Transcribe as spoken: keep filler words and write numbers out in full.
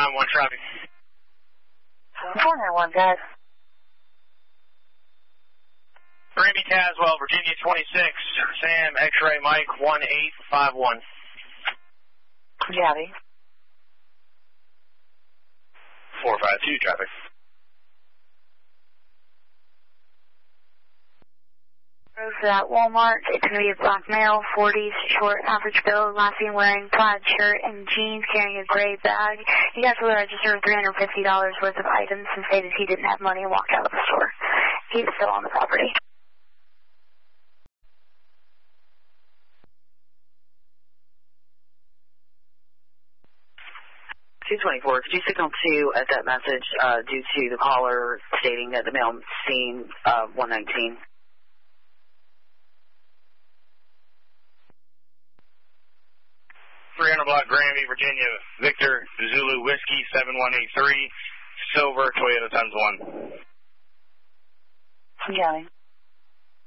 nine one traffic. four nine one, guys. Granby Caswell, Virginia twenty-six, Sam X-ray Mike one eight five one. Copy. four five two traffic. For that Walmart, it's going to be a black male, forties, short, average build, last seen wearing plaid shirt and jeans, carrying a gray bag. He got to the register with three hundred fifty dollars worth of items and stated he didn't have money and walked out of the store. He's still on the property. two twenty-four, could you signal two at that message uh, due to the caller stating that the male seen uh, one nineteen? three hundred block Granby, Virginia, Victor, Zulu Whiskey seven one eight three, Silver, Toyota times one. County.